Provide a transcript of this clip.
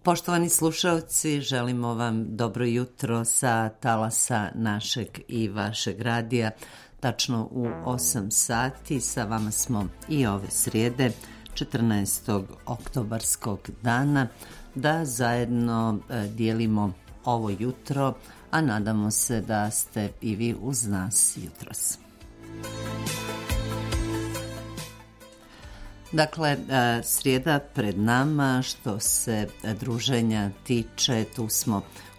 Poštovani slušalci, želimo vam dobro jutro sa talasa našeg i vašeg radija. Tačno u 8 sati sa vama smo i ove srijede, 14. oktobarskog dana, da zajedno dijelimo ovo jutro, a nadamo se da ste i vi uz nas jutros. Dakle, srijeda pred nama, što se druženja tiče, tu smo